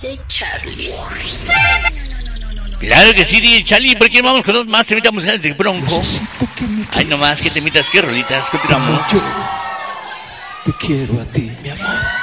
DJ Charlie. Claro que sí, DJ Charlie, porque vamos con dos más temitas musicales de Bronco. Ay, nomás, qué temitas, qué rolitas, continuamos. Te quiero a ti, mi amor.